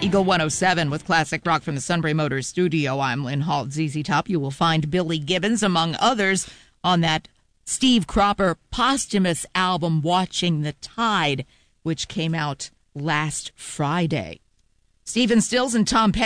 Eagle 107 with classic rock from the Sunbury Motors studio. I'm Lynn Hall at ZZ Top. You will find Billy Gibbons, among others, on that Steve Cropper posthumous album, Watching the Tide, which came out last Friday. Stephen Stills and Tom Petty